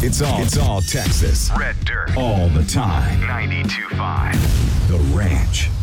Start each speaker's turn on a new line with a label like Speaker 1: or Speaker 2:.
Speaker 1: It's all Texas.
Speaker 2: Red Dirt.
Speaker 1: All the time.
Speaker 2: 92.5.
Speaker 1: The Ranch.